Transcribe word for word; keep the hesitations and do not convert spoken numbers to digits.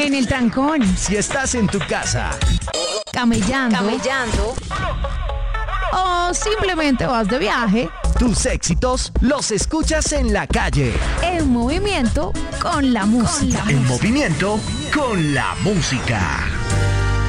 en el trancón, si estás en tu casa, camellando, camellando, o simplemente vas de viaje, tus éxitos los escuchas en la calle. En movimiento con la música. En movimiento con la música.